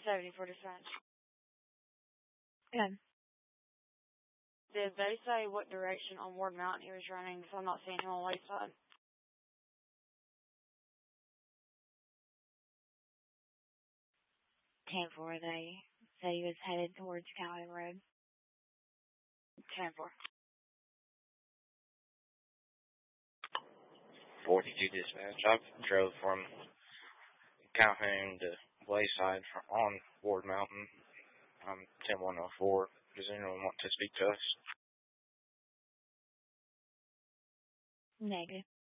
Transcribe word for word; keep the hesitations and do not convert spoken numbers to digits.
seventy-four dispatch. Good. Did they say what direction on Ward Mountain he was running? Because I'm not seeing him on Wayside. ten four, they said he was headed towards Cali Road. ten four. forty-two dispatch. I drove from Calhoun to Wayside from, on Ward Mountain. I'm ten one oh four. Does anyone want to speak to us? Negative.